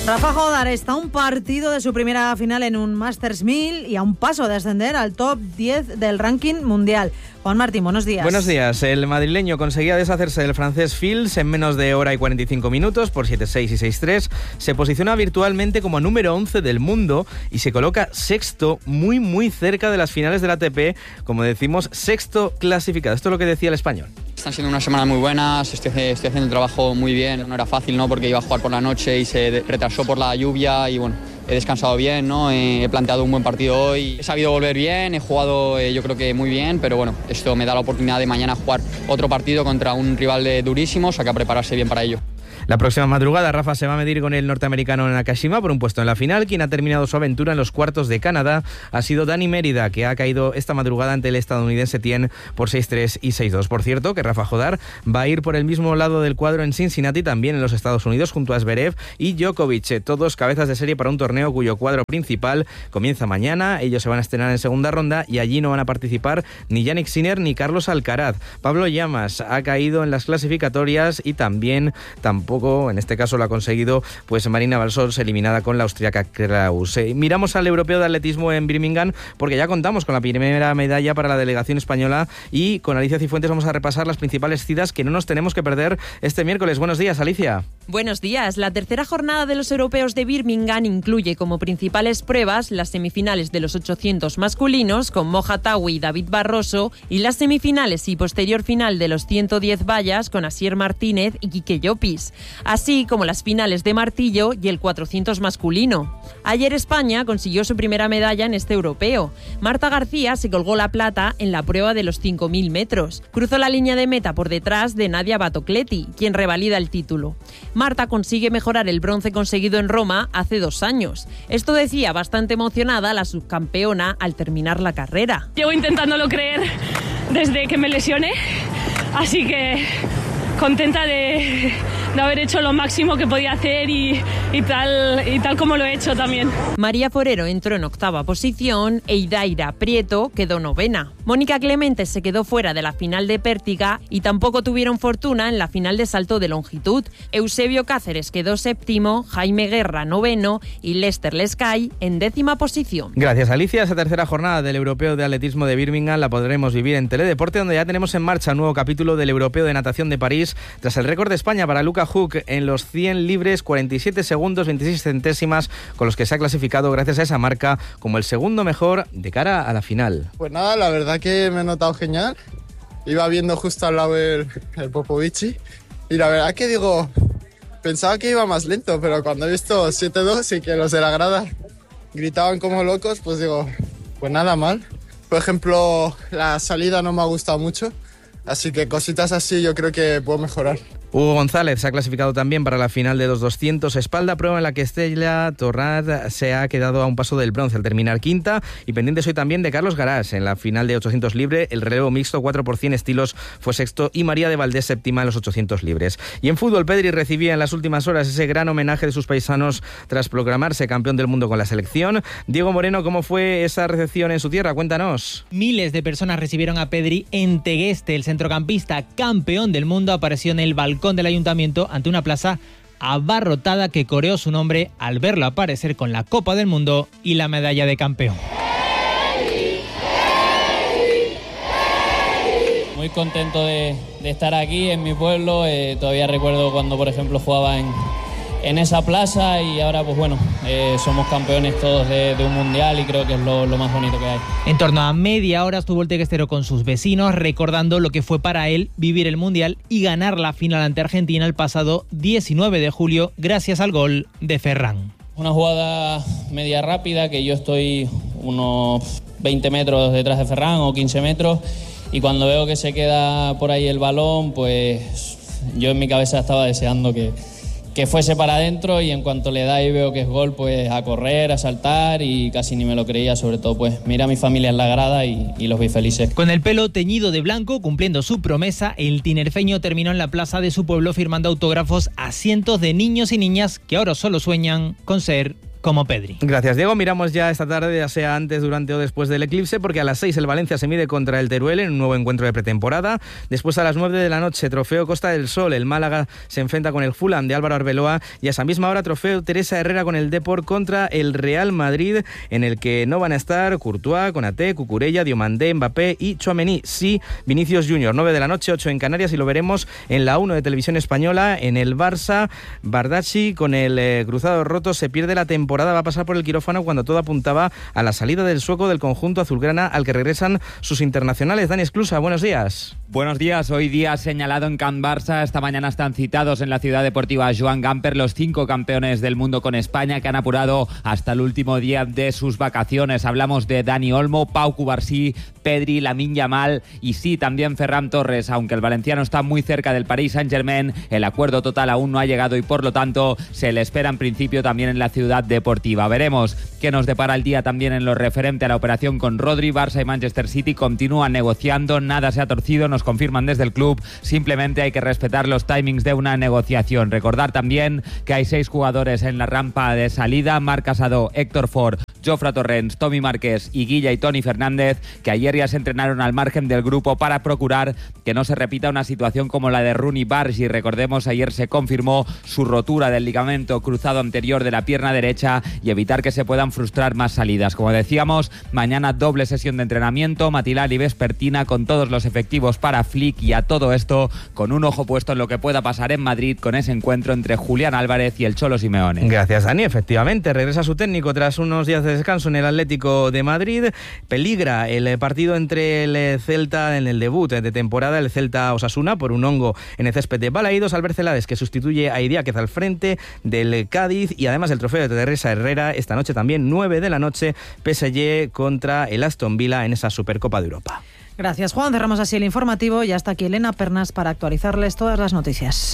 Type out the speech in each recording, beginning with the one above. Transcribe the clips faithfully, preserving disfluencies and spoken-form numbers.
Rafa Jodar está a un partido de su primera final en un Masters mil y a un paso de ascender al top diez del ranking mundial. Juan Martín, buenos días. Buenos días. El madrileño conseguía deshacerse del francés Fields en menos de hora y cuarenta y cinco minutos por siete seis y seis tres. Se posiciona virtualmente como número once del mundo y se coloca sexto, muy muy cerca de las finales del A T P, como decimos, sexto clasificado. Esto es lo que decía el español. Están siendo unas semanas muy buenas, estoy, estoy haciendo el trabajo muy bien. No era fácil, ¿no? Porque iba a jugar por la noche y se retrasó por la lluvia y bueno, he descansado bien, ¿no? He planteado un buen partido hoy, he sabido volver bien, he jugado eh, yo creo que muy bien, pero bueno, esto me da la oportunidad de mañana jugar otro partido contra un rival de durísimo, o sea que a prepararse bien para ello. La próxima madrugada Rafa se va a medir con el norteamericano Nakashima por un puesto en la final. Quien ha terminado su aventura en los cuartos de Canadá ha sido Dani Mérida, que ha caído esta madrugada ante el estadounidense Tien por seis tres y seis dos. Por cierto, que Rafa Jodar va a ir por el mismo lado del cuadro en Cincinnati, también en los Estados Unidos, junto a Zverev y Djokovic, todos cabezas de serie para un torneo cuyo cuadro principal comienza mañana. Ellos se van a estrenar en segunda ronda y allí no van a participar ni Jannik Sinner ni Carlos Alcaraz. Pablo Llamas ha caído en las clasificatorias y también tampoco en este caso lo ha conseguido pues Marina Balsors, eliminada con la austriaca Kraus. Eh, miramos al europeo de atletismo en Birmingham porque ya contamos con la primera medalla para la delegación española y con Alicia Cifuentes vamos a repasar las principales citas que no nos tenemos que perder este miércoles. Buenos días, Alicia. Buenos días. La tercera jornada de los europeos de Birmingham incluye como principales pruebas las semifinales de los ochocientos masculinos con Moja Tawi y David Barroso y las semifinales y posterior final de los ciento diez vallas con Asier Martínez y Quique Llopis, así como las finales de martillo y el cuatrocientos masculino. Ayer España consiguió su primera medalla en este europeo. Marta García se colgó la plata en la prueba de los cinco mil metros. Cruzó la línea de meta por detrás de Nadia Batocletti, quien revalida el título. Marta consigue mejorar el bronce conseguido en Roma hace dos años. Esto decía bastante emocionada la subcampeona al terminar la carrera. Llevo intentándolo creer desde que me lesioné, así que contenta de, de haber hecho lo máximo que podía hacer y, y, tal, y tal como lo he hecho también. María Forero entró en octava posición e Idaira Prieto quedó novena. Mónica Clemente se quedó fuera de la final de pértiga y tampoco tuvieron fortuna en la final de salto de longitud. Eusebio Cáceres quedó séptimo, Jaime Guerra noveno y Lester Lescay en décima posición. Gracias, Alicia. Esa tercera jornada del Europeo de Atletismo de Birmingham la podremos vivir en Teledeporte, donde ya tenemos en marcha un nuevo capítulo del Europeo de Natación de París, tras el récord de España para Luca Hook en los cien libres, cuarenta y siete segundos, veintiséis centésimas, con los que se ha clasificado gracias a esa marca como el segundo mejor de cara a la final. Pues nada, la verdad que me he notado genial. Iba viendo justo al lado el, el Popovici y la verdad que digo, pensaba que iba más lento, pero cuando he visto siete dos y que los de la grada gritaban como locos, pues digo, pues nada mal. Por ejemplo, la salida no me ha gustado mucho. Así que cositas así yo creo que puedo mejorar. Hugo González se ha clasificado también para la final de los doscientos espalda, prueba en la que Estella Torrat se ha quedado a un paso del bronce al terminar quinta, y pendientes hoy también de Carlos Garás en la final de ochocientos libre. El relevo mixto cuatro por cien estilos fue sexto y María de Valdés séptima en los ochocientos libres. Y en fútbol, Pedri recibía en las últimas horas ese gran homenaje de sus paisanos tras proclamarse campeón del mundo con la selección. Diego Moreno, ¿cómo fue esa recepción en su tierra? Cuéntanos. Miles de personas recibieron a Pedri en Tegueste. El centrocampista campeón del mundo apareció en el balcón del ayuntamiento ante una plaza abarrotada que coreó su nombre al verlo aparecer con la Copa del Mundo y la medalla de campeón. Muy contento de, de estar aquí en mi pueblo. Eh, todavía recuerdo cuando, por ejemplo, jugaba en, en esa plaza y ahora, pues bueno, eh, somos campeones todos de, de un mundial y creo que es lo, lo más bonito que hay. En torno a media hora estuvo el teguestero con sus vecinos recordando lo que fue para él vivir el mundial y ganar la final ante Argentina el pasado diecinueve de julio gracias al gol de Ferran. Una jugada media rápida que yo estoy unos veinte metros detrás de Ferran o quince metros y cuando veo que se queda por ahí el balón, pues yo en mi cabeza estaba deseando que que fuese para adentro y en cuanto le da y veo que es gol, pues a correr, a saltar y casi ni me lo creía, sobre todo pues mira a mi familia en la grada y, y los vi felices. Con el pelo teñido de blanco, cumpliendo su promesa, el tinerfeño terminó en la plaza de su pueblo firmando autógrafos a cientos de niños y niñas que ahora solo sueñan con ser como Pedri. Gracias, Diego. Miramos ya esta tarde, ya sea antes, durante o después del eclipse, porque a las seis el Valencia se mide contra el Teruel en un nuevo encuentro de pretemporada. Después, a las nueve de la noche, trofeo Costa del Sol. El Málaga se enfrenta con el Fulham de Álvaro Arbeloa, y a esa misma hora trofeo Teresa Herrera con el Depor contra el Real Madrid, en el que no van a estar Courtois, Konaté, Cucurella, Diomandé, Mbappé y Tchouaméni. Sí, Vinicius Junior. nueve de la noche, ocho en Canarias, y lo veremos en la uno de Televisión Española. En el Barça, Bardacci con el eh, cruzado roto se pierde la temporada, va a pasar por el quirófano cuando todo apuntaba a la salida del sueco del conjunto azulgrana, al que regresan sus internacionales. Dani Esclusa, buenos días. Buenos días. Hoy día señalado en Can Barça. Esta mañana están citados en la ciudad deportiva Joan Gamper los cinco campeones del mundo con España, que han apurado hasta el último día de sus vacaciones. Hablamos de Dani Olmo, Pau Cubarsí, Pedri, Lamine Yamal y sí, también Ferran Torres. Aunque el valenciano está muy cerca del Paris Saint-Germain, el acuerdo total aún no ha llegado y por lo tanto se le espera en principio también en la ciudad deportiva. Veremos qué nos depara el día también en lo referente a la operación con Rodri. Barça y Manchester City continúan negociando, nada se ha torcido, nos confirman desde el club, simplemente hay que respetar los timings de una negociación. Recordar también que hay seis jugadores en la rampa de salida: Marc Casado, Héctor Ford, Jofre Torrents, Tommy Márquez y Guilla y Toni Fernández, que ayer ya se entrenaron al margen del grupo para procurar que no se repita una situación como la de Rooney Bargi. Recordemos, ayer se confirmó su rotura del ligamento cruzado anterior de la pierna derecha y evitar que se puedan frustrar más salidas. Como decíamos, mañana doble sesión de entrenamiento, matinal y vespertina, con todos los efectivos para Flick, y a todo esto con un ojo puesto en lo que pueda pasar en Madrid con ese encuentro entre Julián Álvarez y el Cholo Simeone. Gracias, Dani. Efectivamente, regresa su técnico tras unos días de descanso en el Atlético de Madrid. Peligra el partido entre el Celta en el debut de temporada, el Celta Osasuna, por un hongo en el césped de Balaídos. Albert Celades, que sustituye a Idiáquez al frente del Cádiz, y además el trofeo de Teresa Herrera esta noche también, nueve de la noche, P S G contra el Aston Villa en esa Supercopa de Europa. Gracias, Juan. Cerramos así el informativo y hasta aquí Elena Pernas para actualizarles todas las noticias.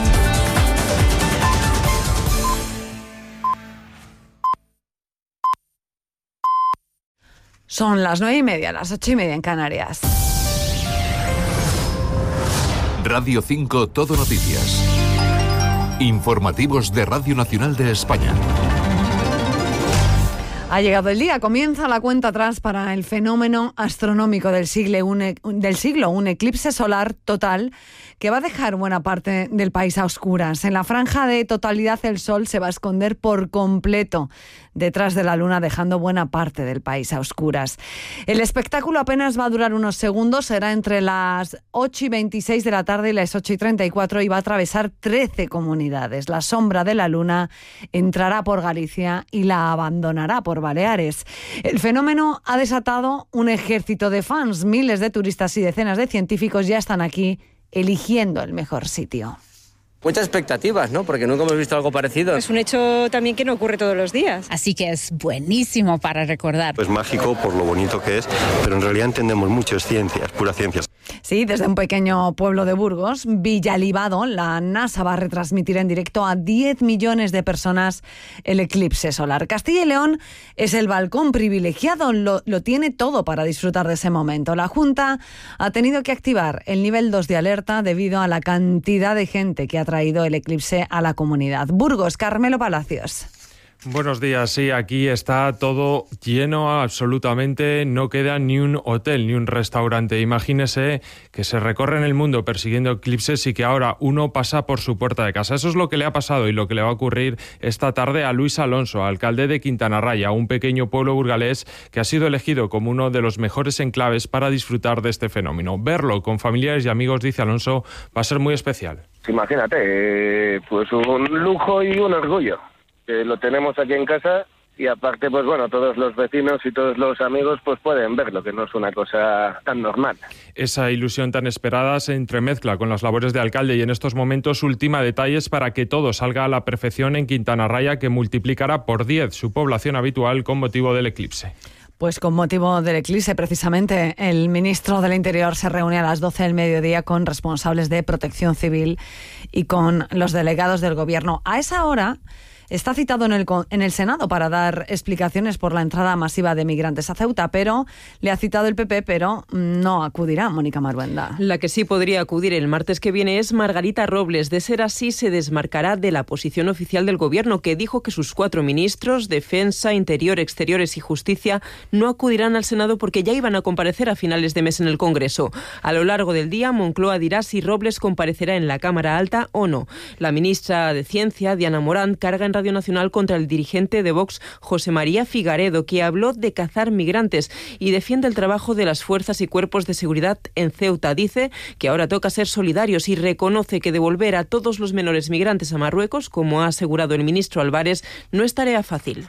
Son las nueve y media, las ocho y media en Canarias. Radio cinco Todo Noticias. Informativos de Radio Nacional de España. Ha llegado el día, comienza la cuenta atrás para el fenómeno astronómico del siglo, un, del siglo, un eclipse solar total que va a dejar buena parte del país a oscuras. En la franja de totalidad el sol se va a esconder por completo detrás de la luna, dejando buena parte del país a oscuras. El espectáculo apenas va a durar unos segundos, será entre las ocho y veintiséis de la tarde y las ocho y treinta y cuatro y va a atravesar trece comunidades. La sombra de la luna entrará por Galicia y la abandonará por Baleares. El fenómeno ha desatado un ejército de fans. Miles de turistas y decenas de científicos ya están aquí eligiendo el mejor sitio. Muchas expectativas, ¿no? Porque nunca hemos visto algo parecido. Es un hecho también que no ocurre todos los días. Así que es buenísimo para recordar. Es mágico por lo bonito que es, pero en realidad entendemos mucho, es ciencia, es pura ciencia. Sí, desde un pequeño pueblo de Burgos, Villalibado, la NASA va a retransmitir en directo a diez millones de personas el eclipse solar. Castilla y León es el balcón privilegiado, lo, lo tiene todo para disfrutar de ese momento. La Junta ha tenido que activar el nivel dos de alerta debido a la cantidad de gente que ha traído el eclipse a la comunidad. Burgos, Carmelo Palacios. Buenos días, sí, aquí está todo lleno absolutamente, no queda ni un hotel ni un restaurante. Imagínese que se recorre en el mundo persiguiendo eclipses y que ahora uno pasa por su puerta de casa. Eso es lo que le ha pasado y lo que le va a ocurrir esta tarde a Luis Alonso, alcalde de Quintana Raya, un pequeño pueblo burgalés que ha sido elegido como uno de los mejores enclaves para disfrutar de este fenómeno. Verlo con familiares y amigos, dice Alonso, va a ser muy especial. Imagínate, eh, pues un lujo y un orgullo. Eh, lo tenemos aquí en casa y aparte, pues bueno, todos los vecinos y todos los amigos pues pueden verlo, que no es una cosa tan normal. Esa ilusión tan esperada se entremezcla con las labores de alcalde y en estos momentos ultima detalles para que todo salga a la perfección en Quintana Raya, que multiplicará por diez su población habitual con motivo del eclipse. Pues con motivo del eclipse, precisamente, el ministro del Interior se reúne a las doce del mediodía con responsables de Protección Civil y con los delegados del Gobierno. A esa hora, está citado en el, en el Senado para dar explicaciones por la entrada masiva de migrantes a Ceuta, pero le ha citado el P P, pero no acudirá Mónica Maruenda. La que sí podría acudir el martes que viene es Margarita Robles. De ser así, se desmarcará de la posición oficial del Gobierno, que dijo que sus cuatro ministros, Defensa, Interior, Exteriores y Justicia, no acudirán al Senado porque ya iban a comparecer a finales de mes en el Congreso. A lo largo del día, Moncloa dirá si Robles comparecerá en la Cámara Alta o no. La ministra de Ciencia, Diana Morant, carga en Radio Nacional contra el dirigente de Vox, José María Figaredo, que habló de cazar migrantes y defiende el trabajo de las fuerzas y cuerpos de seguridad en Ceuta. Dice que ahora toca ser solidarios y reconoce que devolver a todos los menores migrantes a Marruecos, como ha asegurado el ministro Álvarez, no es tarea fácil.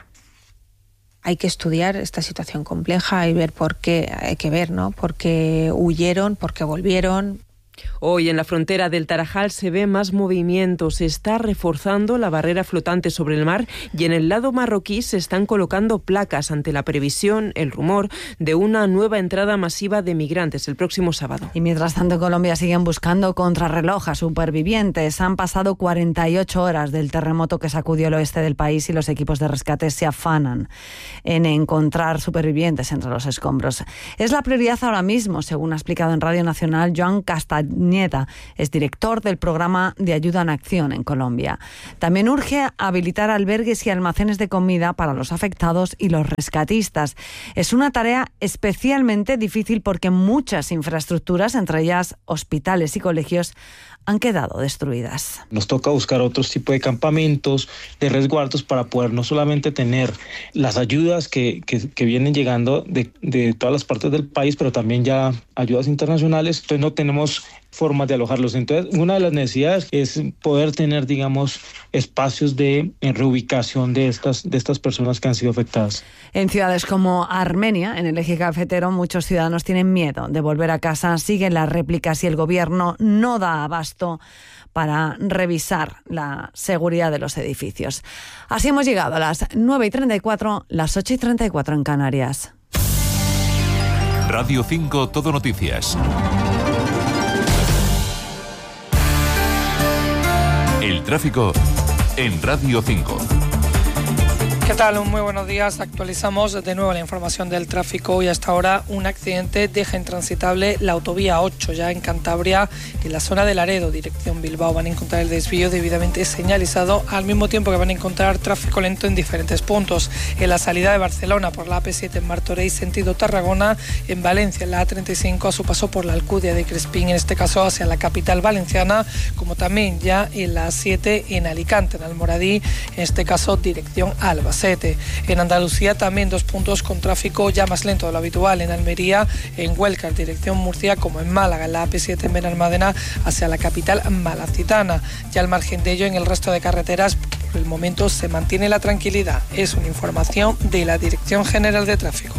Hay que estudiar esta situación compleja y ver por qué, hay que ver, ¿no? Por qué huyeron, por qué volvieron. Hoy en la frontera del Tarajal se ve más movimiento. Se está reforzando la barrera flotante sobre el mar y en el lado marroquí se están colocando placas ante la previsión, el rumor, de una nueva entrada masiva de migrantes el próximo sábado. Y mientras tanto en Colombia siguen buscando contrarreloj a supervivientes. Han pasado cuarenta y ocho horas del terremoto que sacudió el oeste del país y los equipos de rescate se afanan en encontrar supervivientes entre los escombros. Es la prioridad ahora mismo, según ha explicado en Radio Nacional Joan Castañeda. Es director del programa de ayuda en acción en Colombia. También urge habilitar albergues y almacenes de comida para los afectados y los rescatistas. Es una tarea especialmente difícil porque muchas infraestructuras, entre ellas hospitales y colegios, han quedado destruidas. Nos toca buscar otros tipos de campamentos, de resguardos, para poder no solamente tener las ayudas que, que, que vienen llegando de, de todas las partes del país, pero también ya ayudas internacionales. Entonces no tenemos formas de alojarlos. Entonces, una de las necesidades es poder tener, digamos, espacios de reubicación de estas, de estas personas que han sido afectadas. En ciudades como Armenia, en el eje cafetero, muchos ciudadanos tienen miedo de volver a casa, siguen las réplicas y el gobierno no da abasto para revisar la seguridad de los edificios. Así hemos llegado a las nueve y treinta y cuatro, las ocho y treinta y cuatro en Canarias. Radio cinco Todo Noticias. El tráfico en Radio cinco. ¿Qué tal? Muy buenos días. Actualizamos de nuevo la información del tráfico y hasta ahora un accidente deja intransitable la autovía ocho ya en Cantabria, en la zona de Laredo, dirección Bilbao. Van a encontrar el desvío debidamente señalizado, al mismo tiempo que van a encontrar tráfico lento en diferentes puntos. En la salida de Barcelona por la A P siete en Martorell, sentido Tarragona, en Valencia en la A treinta y cinco a su paso por la Alcudia de Crespín, en este caso hacia la capital valenciana, como también ya en la A siete en Alicante, en Almoradí, en este caso dirección Albacete. En Andalucía también dos puntos con tráfico ya más lento de lo habitual, en Almería, en Huelca, en dirección Murcia, como en Málaga, en la A P siete en Benalmádena hacia la capital malacitana. Ya al margen de ello, en el resto de carreteras, por el momento se mantiene la tranquilidad. Es una información de la Dirección General de Tráfico.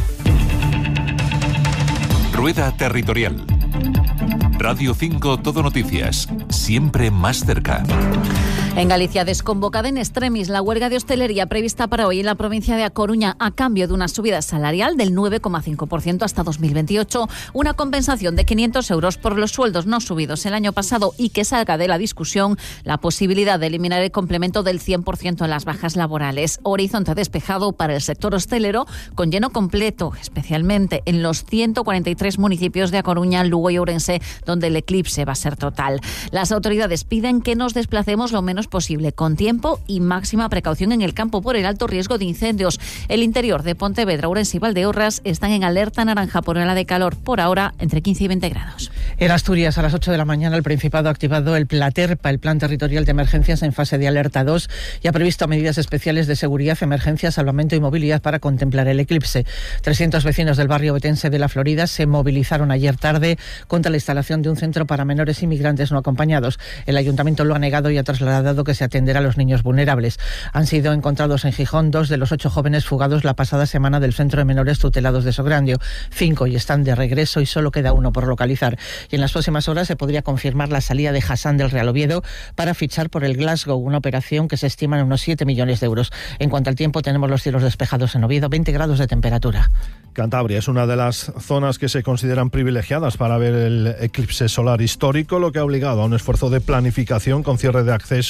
Rueda Territorial. Radio cinco Todo Noticias, siempre más cerca. En Galicia, desconvocada en extremis la huelga de hostelería prevista para hoy en la provincia de A Coruña a cambio de una subida salarial del nueve coma cinco por ciento hasta dos mil veintiocho, una compensación de quinientos euros por los sueldos no subidos el año pasado y que salga de la discusión la posibilidad de eliminar el complemento del cien por ciento en las bajas laborales. Horizonte despejado para el sector hostelero con lleno completo, especialmente en los ciento cuarenta y tres municipios de A Coruña, Lugo y Ourense, donde el eclipse va a ser total. Las autoridades piden que nos desplacemos lo menos posible, con tiempo y máxima precaución en el campo por el alto riesgo de incendios. El interior de Pontevedra, Ourense y Valdeorras están en alerta naranja por ola de calor, por ahora entre quince y veinte grados. En Asturias, a las ocho de la mañana, el Principado ha activado el PLATERPA, el Plan Territorial de Emergencias, en fase de alerta dos, y ha previsto medidas especiales de seguridad, emergencia, salvamento y movilidad para contemplar el eclipse. trescientos vecinos del barrio betense de La Florida se movilizaron ayer tarde contra la instalación de un centro para menores inmigrantes no acompañados. El ayuntamiento lo ha negado y ha trasladado que se atenderá a los niños vulnerables. Han sido encontrados en Gijón dos de los ocho jóvenes fugados la pasada semana del Centro de Menores Tutelados de Sograndio. Cinco y están de regreso y solo queda uno por localizar. Y en las próximas horas se podría confirmar la salida de Hassan del Real Oviedo para fichar por el Glasgow, una operación que se estima en unos siete millones de euros. En cuanto al tiempo, tenemos los cielos despejados en Oviedo, veinte grados de temperatura. Cantabria es una de las zonas que se consideran privilegiadas para ver el eclipse solar histórico, lo que ha obligado a un esfuerzo de planificación con cierre de acceso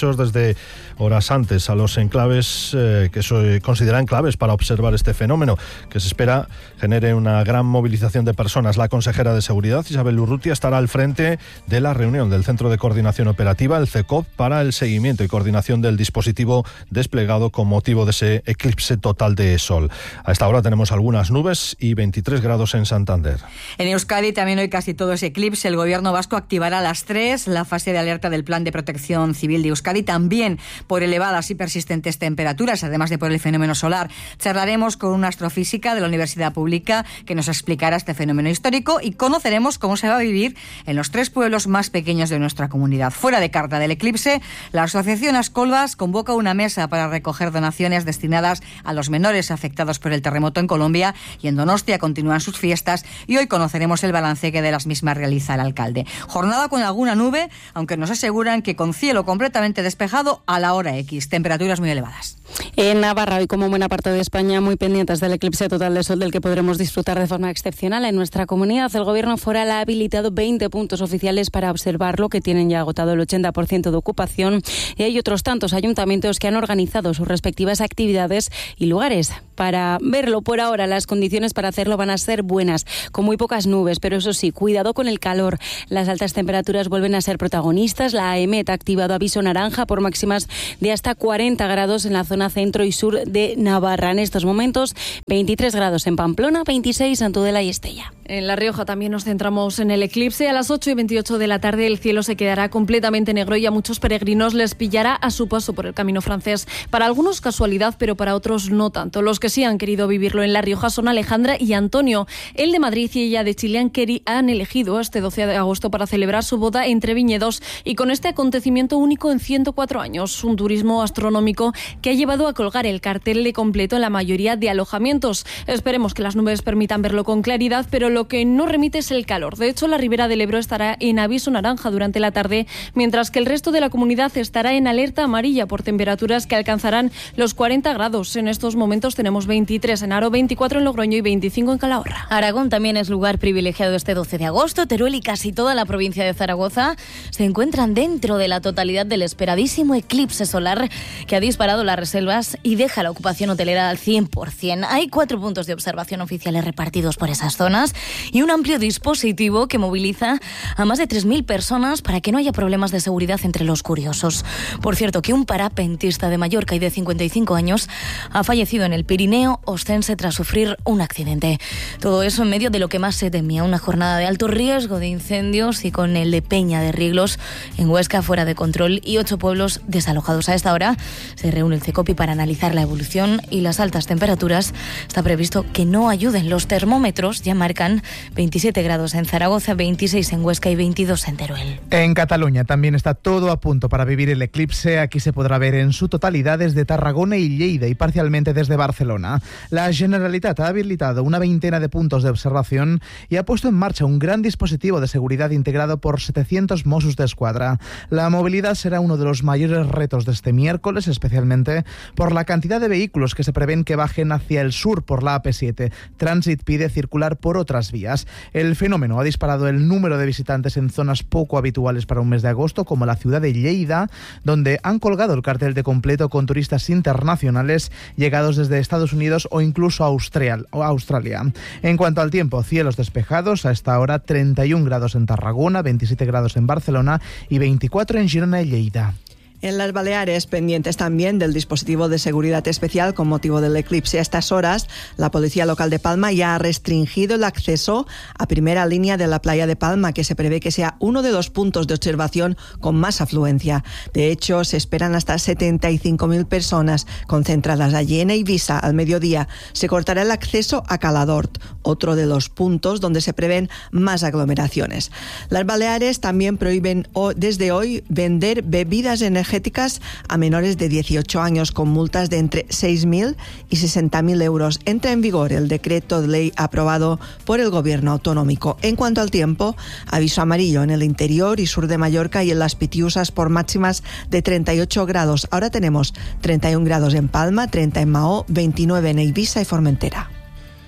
accesos desde horas antes a los enclaves eh, que se consideran claves para observar este fenómeno, que se espera genere una gran movilización de personas. La consejera de Seguridad, Isabel Urrutia, estará al frente de la reunión del Centro de Coordinación Operativa, el C E C O P, para el seguimiento y coordinación del dispositivo desplegado con motivo de ese eclipse total de sol. A esta hora tenemos algunas nubes y veintitrés grados en Santander. En Euskadi también hoy casi todo es eclipse. El gobierno vasco activará a las tres la fase de alerta del Plan de Protección Civil de Euskadi, también por elevadas y persistentes temperaturas, además de por el fenómeno solar. Charlaremos con una astrofísica de la Universidad Pública que nos explicará este fenómeno histórico y conoceremos cómo se va a vivir en los tres pueblos más pequeños de nuestra comunidad. Fuera de carta del eclipse, la Asociación Ascolbas convoca una mesa para recoger donaciones destinadas a los menores afectados por el terremoto en Colombia, y en Donostia continúan sus fiestas y hoy conoceremos el balance que de las mismas realiza el alcalde. Jornada con alguna nube, aunque nos aseguran que con cielo completamente despejado a la hora X, temperaturas muy elevadas. En Navarra, hoy como buena parte de España, muy pendientes del eclipse total de sol del que podremos disfrutar de forma excepcional en nuestra comunidad. El Gobierno foral ha habilitado veinte puntos oficiales para observarlo, que tienen ya agotado el ochenta por ciento de ocupación, y hay otros tantos ayuntamientos que han organizado sus respectivas actividades y lugares para verlo. Por ahora, las condiciones para hacerlo van a ser buenas, con muy pocas nubes, pero eso sí, cuidado con el calor. Las altas temperaturas vuelven a ser protagonistas. La AEMET ha activado aviso naranja por máximas de hasta cuarenta grados en la zona centro y sur de Navarra. En estos momentos, veintitrés grados en Pamplona, veintiséis en Tudela y Estella. En La Rioja también nos centramos en el eclipse. A las ocho y veintiocho de la tarde el cielo se quedará completamente negro y a muchos peregrinos les pillará a su paso por el camino francés. Para algunos casualidad, pero para otros no tanto. Los que sí han querido vivirlo en La Rioja son Alejandra y Antonio. Él de Madrid y ella de Chile han, queri- han elegido este doce de agosto para celebrar su boda entre viñedos y con este acontecimiento único en ciento cuatro años. Un turismo astronómico que ha llevado a colgar el cartel de completo en la mayoría de alojamientos. Esperemos que las nubes permitan verlo con claridad, pero lo que no remite es el calor. De hecho, la Ribera del Ebro estará en aviso naranja durante la tarde, mientras que el resto de la comunidad estará en alerta amarilla por temperaturas que alcanzarán los cuarenta grados. En estos momentos tenemos veintitrés en Aro, veinticuatro en Logroño y veinticinco en Calahorra. Aragón también es lugar privilegiado este doce de agosto. Teruel y casi toda la provincia de Zaragoza se encuentran dentro de la totalidad del esperadísimo eclipse solar que ha disparado las reservas y deja la ocupación hotelera al cien por ciento. Hay cuatro puntos de observación oficiales repartidos por esas zonas y un amplio dispositivo que moviliza a más de tres mil personas para que no haya problemas de seguridad entre los curiosos. Por cierto, que un parapentista de Mallorca y de cincuenta y cinco años ha fallecido en el Pirineo Ostense tras sufrir un accidente. Todo eso en medio de lo que más se temía, una jornada de alto riesgo de incendios y con el de Peña de Rieglos en Huesca fuera de control y ocho pueblos desalojados. A esta hora se reúne el CECOPI para analizar la evolución y las altas temperaturas. Está previsto que no ayuden. Los termómetros ya marcan veintisiete grados en Zaragoza, veintiséis en Huesca y veintidós en Teruel. En Cataluña también está todo a punto para vivir el eclipse. Aquí se podrá ver en su totalidad desde Tarragona y Lleida y parcialmente desde Barcelona. La Generalitat ha habilitado una veintena de puntos de observación y ha puesto en marcha un gran dispositivo de seguridad integrado por setecientos Mossos d'Esquadra. La movilidad será uno de los mayores retos de este miércoles, especialmente por la cantidad de vehículos que se prevén que bajen hacia el sur por la A P siete. Transit pide circular por otras vías. El fenómeno ha disparado el número de visitantes en zonas poco habituales para un mes de agosto, como la ciudad de Lleida, donde han colgado el cartel de completo con turistas internacionales llegados desde Estados Unidos o incluso Australia. En cuanto al tiempo, cielos despejados, a esta hora treinta y un grados en Tarragona, veintisiete grados en Barcelona y veinticuatro en Girona y Lleida. En las Baleares, pendientes también del dispositivo de seguridad especial con motivo del eclipse. A estas horas, la Policía Local de Palma ya ha restringido el acceso a primera línea de la playa de Palma, que se prevé que sea uno de los puntos de observación con más afluencia. De hecho, se esperan hasta setenta y cinco mil personas concentradas allí. En Eivissa, al mediodía, se cortará el acceso a Caladort, otro de los puntos donde se prevén más aglomeraciones. Las Baleares también prohíben desde hoy vender bebidas energéticas a menores de dieciocho años con multas de entre seis mil y sesenta mil euros. Entra en vigor el decreto de ley aprobado por el Gobierno autonómico. En cuanto al tiempo, aviso amarillo en el interior y sur de Mallorca y en las Pitiusas por máximas de treinta y ocho grados. Ahora tenemos treinta y un grados en Palma, treinta en Mahó, veintinueve en Eivissa y Formentera.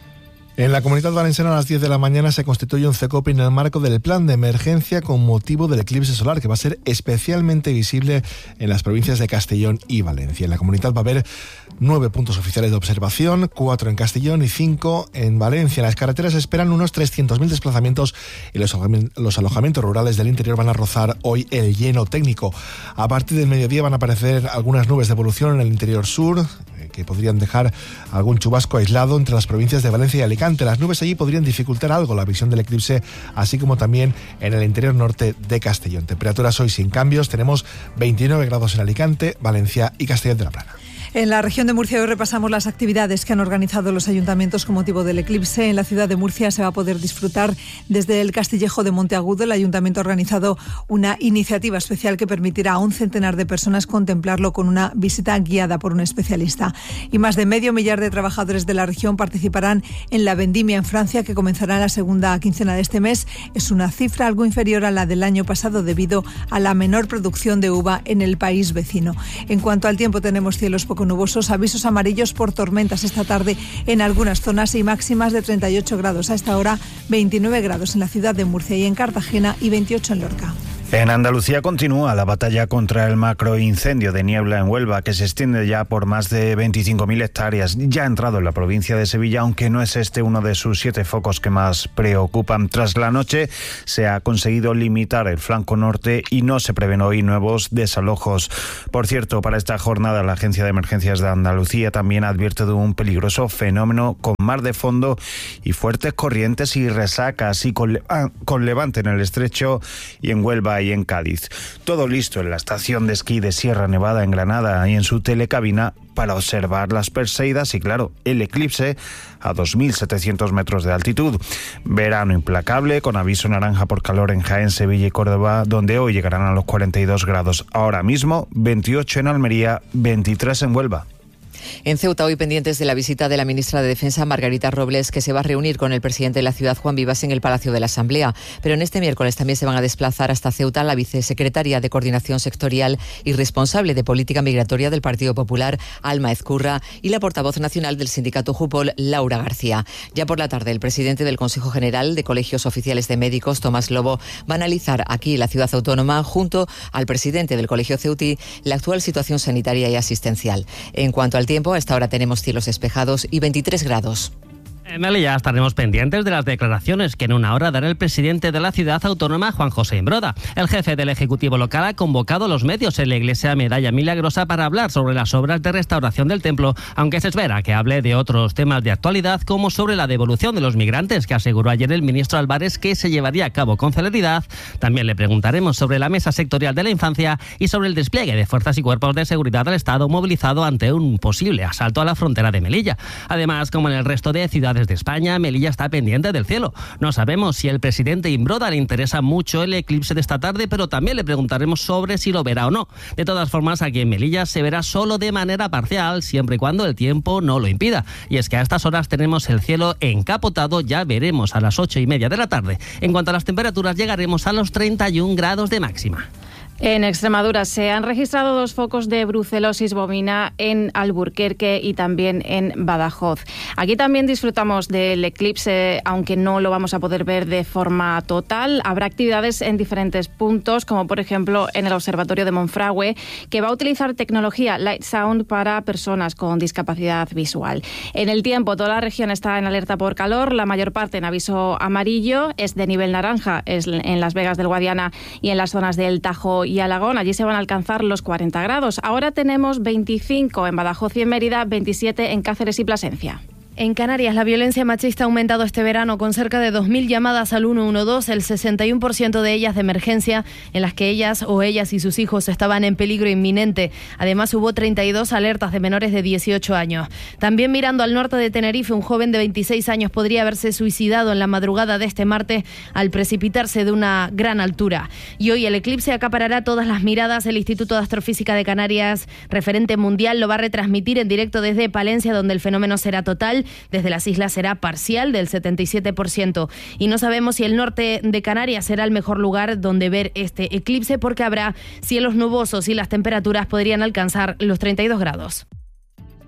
En la Comunidad Valenciana a las diez de la mañana se constituye un CECOPI en el marco del plan de emergencia con motivo del eclipse solar, que va a ser especialmente visible en las provincias de Castellón y Valencia. En la comunidad va a haber nueve puntos oficiales de observación, cuatro en Castellón y cinco en Valencia. En las carreteras se esperan unos trescientos mil desplazamientos y los los alojamientos rurales del interior van a rozar hoy el lleno técnico. A partir del mediodía van a aparecer algunas nubes de evolución en el interior sur, que podrían dejar algún chubasco aislado entre las provincias de Valencia y Alicante. Las nubes allí podrían dificultar algo la visión del eclipse, así como también en el interior norte de Castellón. Temperaturas hoy sin cambios, tenemos veintinueve grados en Alicante, Valencia y Castellón de la Plana. En la región de Murcia hoy repasamos las actividades que han organizado los ayuntamientos con motivo del eclipse. En la ciudad de Murcia se va a poder disfrutar desde el Castillejo de Monteagudo. El ayuntamiento ha organizado una iniciativa especial que permitirá a un centenar de personas contemplarlo con una visita guiada por un especialista. Y más de medio millar de trabajadores de la región participarán en la vendimia en Francia, que comenzará en la segunda quincena de este mes. Es una cifra algo inferior a la del año pasado debido a la menor producción de uva en el país vecino. En cuanto al tiempo, tenemos cielos poco nubosos, avisos amarillos por tormentas esta tarde en algunas zonas y máximas de treinta y ocho grados. A esta hora veintinueve grados en la ciudad de Murcia y en Cartagena y veintiocho en Lorca. En Andalucía continúa la batalla contra el macroincendio de niebla en Huelva, que se extiende ya por más de veinticinco mil hectáreas. Ya ha entrado en la provincia de Sevilla, aunque no es este uno de sus siete focos que más preocupan. Tras la noche se ha conseguido limitar el flanco norte y no se prevén hoy nuevos desalojos. Por cierto, para esta jornada la Agencia de Emergencias de Andalucía también advierte de un peligroso fenómeno con mar de fondo y fuertes corrientes y resacas, y con, ah, con levante en el estrecho y en Huelva y en Cádiz. Todo listo en la estación de esquí de Sierra Nevada en Granada y en su telecabina para observar las Perseidas y, claro, el eclipse a dos mil setecientos metros de altitud. Verano implacable con aviso naranja por calor en Jaén, Sevilla y Córdoba, donde hoy llegarán a los cuarenta y dos grados. Ahora mismo veintiocho en Almería, veintitrés en Huelva. En Ceuta, hoy pendientes de la visita de la ministra de Defensa, Margarita Robles, que se va a reunir con el presidente de la ciudad, Juan Vivas, en el Palacio de la Asamblea. Pero en este miércoles también se van a desplazar hasta Ceuta la vicesecretaria de Coordinación Sectorial y responsable de Política Migratoria del Partido Popular, Alma Ezcurra, y la portavoz nacional del sindicato Jupol, Laura García. Ya por la tarde, el presidente del Consejo General de Colegios Oficiales de Médicos, Tomás Lobo, va a analizar aquí en la ciudad autónoma, junto al presidente del Colegio Ceutí, la actual situación sanitaria y asistencial. En cuanto al tiempo, a esta hora tenemos cielos despejados y veintitrés grados. En Melilla estaremos pendientes de las declaraciones que en una hora dará el presidente de la ciudad autónoma, Juan José Imbroda. El jefe del Ejecutivo local ha convocado a los medios en la iglesia Medalla Milagrosa para hablar sobre las obras de restauración del templo, aunque se espera que hable de otros temas de actualidad, como sobre la devolución de los migrantes, que aseguró ayer el ministro Álvarez que se llevaría a cabo con celeridad. También le preguntaremos sobre la mesa sectorial de la infancia y sobre el despliegue de fuerzas y cuerpos de seguridad del Estado movilizado ante un posible asalto a la frontera de Melilla. Además, como en el resto de ciudades de España, Melilla está pendiente del cielo. No sabemos si al presidente Imbroda le interesa mucho el eclipse de esta tarde, pero también le preguntaremos sobre si lo verá o no. De todas formas, aquí en Melilla se verá solo de manera parcial, siempre y cuando el tiempo no lo impida. Y es que a estas horas tenemos el cielo encapotado, ya veremos a las ocho y media de la tarde. En cuanto a las temperaturas, llegaremos a los treinta y un grados de máxima. En Extremadura se han registrado dos focos de brucelosis bovina en Alburquerque y también en Badajoz. Aquí también disfrutamos del eclipse, aunque no lo vamos a poder ver de forma total. Habrá actividades en diferentes puntos, como por ejemplo en el Observatorio de Monfragüe, que va a utilizar tecnología Light Sound para personas con discapacidad visual. En el tiempo, toda la región está en alerta por calor, la mayor parte en aviso amarillo, es de nivel naranja, es en Las Vegas del Guadiana y en las zonas del Tajo y Alagón. Allí se van a alcanzar los cuarenta grados. Ahora tenemos veinticinco en Badajoz y en Mérida, veintisiete en Cáceres y Plasencia. En Canarias, la violencia machista ha aumentado este verano con cerca de dos mil llamadas al uno uno dos, el sesenta y uno por ciento de ellas de emergencia, en las que ellas o ellas y sus hijos estaban en peligro inminente. Además, hubo treinta y dos alertas de menores de dieciocho años. También mirando al norte de Tenerife, un joven de veintiséis años podría haberse suicidado en la madrugada de este martes al precipitarse de una gran altura. Y hoy el eclipse acaparará todas las miradas. El Instituto de Astrofísica de Canarias, referente mundial, lo va a retransmitir en directo desde Palencia, donde el fenómeno será total. Desde las islas será parcial, del setenta y siete por ciento. Y no sabemos si el norte de Canarias será el mejor lugar donde ver este eclipse, porque habrá cielos nubosos y las temperaturas podrían alcanzar los treinta y dos grados.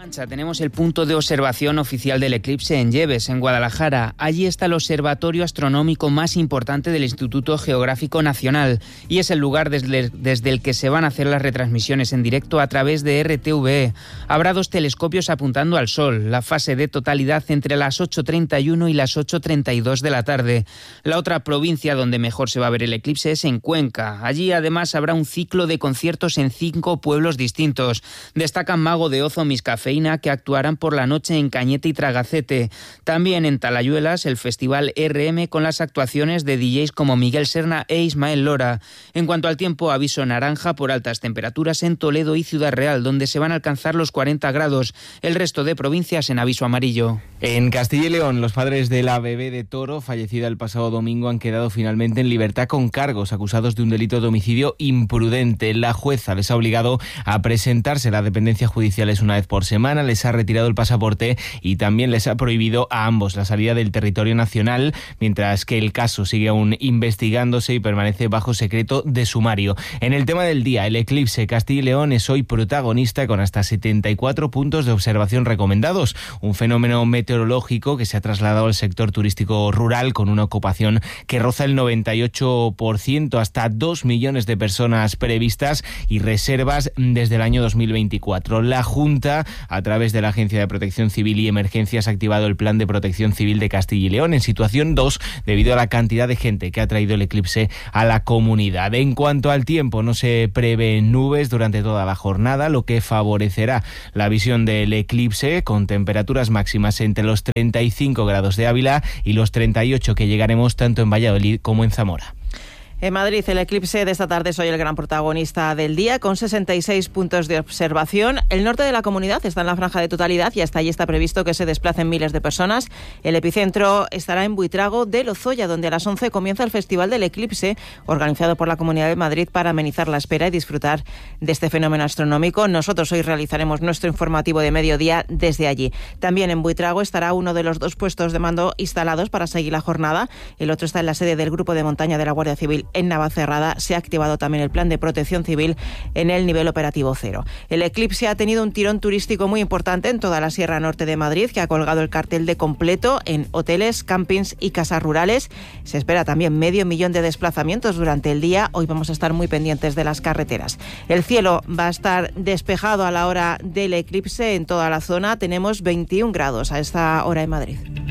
Tenemos el punto de observación oficial del eclipse en Lleves, en Guadalajara. Allí está el observatorio astronómico más importante del Instituto Geográfico Nacional y es el lugar desde, desde el que se van a hacer las retransmisiones en directo a través de R T V E. Habrá dos telescopios apuntando al Sol, la fase de totalidad entre las ocho treinta y uno y las ocho treinta y dos de la tarde. La otra provincia donde mejor se va a ver el eclipse es en Cuenca. Allí además habrá un ciclo de conciertos en cinco pueblos distintos. Destacan Mago de Oz o Miscafeína, que actuarán por la noche en Cañete y Tragacete. También en Talayuelas el festival R M con las actuaciones de D Js como Miguel Serna e Ismael Lora. En cuanto al tiempo, aviso naranja por altas temperaturas en Toledo y Ciudad Real, donde se van a alcanzar los cuarenta grados. El resto de provincias en aviso amarillo. En Castilla y León, los padres de la bebé de Toro, fallecida el pasado domingo, han quedado finalmente en libertad con cargos, acusados de un delito de homicidio imprudente. La jueza les ha obligado a presentarse a las dependencias judiciales una vez por semana, les ha retirado el pasaporte y también les ha prohibido a ambos la salida del territorio nacional, mientras que el caso sigue aún investigándose y permanece bajo secreto de sumario. En el tema del día, el eclipse, Castilla y León es hoy protagonista con hasta setenta y cuatro puntos de observación recomendados, un fenómeno meteorológico que se ha trasladado al sector turístico rural con una ocupación que roza el noventa y ocho por ciento, hasta dos millones de personas previstas y reservas desde el año dos mil veinticuatro. La Junta, a través de la Agencia de Protección Civil y Emergencias, ha activado el Plan de Protección Civil de Castilla y León en situación dos debido a la cantidad de gente que ha traído el eclipse a la comunidad. En cuanto al tiempo, no se prevén nubes durante toda la jornada, lo que favorecerá la visión del eclipse con temperaturas máximas entre los treinta y cinco grados de Ávila y los treinta y ocho que llegaremos tanto en Valladolid como en Zamora. En Madrid, el eclipse de esta tarde es hoy el gran protagonista del día, con sesenta y seis puntos de observación. El norte de la comunidad está en la franja de totalidad y hasta allí está previsto que se desplacen miles de personas. El epicentro estará en Buitrago de Lozoya, donde a las once comienza el Festival del Eclipse, organizado por la Comunidad de Madrid para amenizar la espera y disfrutar de este fenómeno astronómico. Nosotros hoy realizaremos nuestro informativo de mediodía desde allí. También en Buitrago estará uno de los dos puestos de mando instalados para seguir la jornada. El otro está en la sede del Grupo de Montaña de la Guardia Civil en Navacerrada. Se ha activado también el plan de protección civil en el nivel operativo cero. El eclipse ha tenido un tirón turístico muy importante en toda la Sierra Norte de Madrid, que ha colgado el cartel de completo en hoteles, campings y casas rurales. Se espera también medio millón de desplazamientos durante el día. Hoy vamos a estar muy pendientes de las carreteras. El cielo va a estar despejado a la hora del eclipse en toda la zona. Tenemos veintiún grados a esta hora en Madrid.